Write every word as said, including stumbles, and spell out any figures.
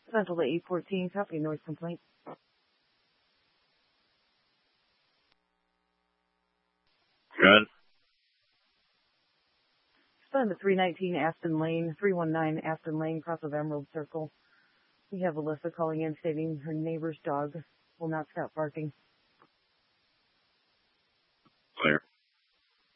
Central to eight fourteen, copy noise complaint. Good. Respond to three nineteen Aston Lane, three one nine Aston Lane, cross of Emerald Circle. We have Alyssa calling in stating her neighbor's dog will not stop barking. Clear.